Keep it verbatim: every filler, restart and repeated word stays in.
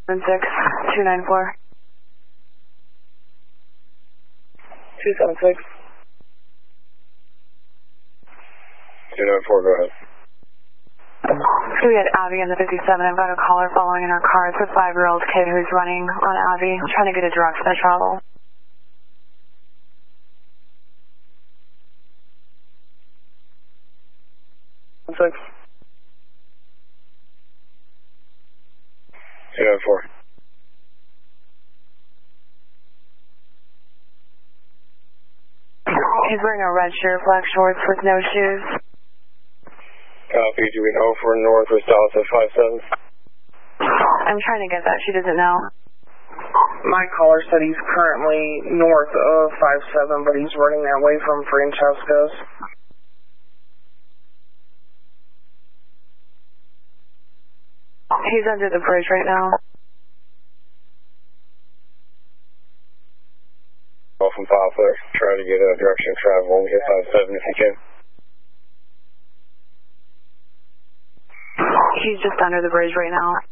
six two nine four. two seven six. two nine four, go ahead. So we had Abby in the fifty-seven. I've got a caller following in her car. It's a five-year-old kid who's running on Abby, trying to get a direct to travel. Six. two nine four. He's wearing a red shirt, black shorts with no shoes. Copy, do we know for Northwest Dallas at five seven? I'm trying to get that. She doesn't know. My caller said he's currently north of five seven, but he's running that way from Francesco's. He's under the bridge right now. Call from Poplar, try to get a direction of travel when we hit five seven if you can. He's just under the bridge right now.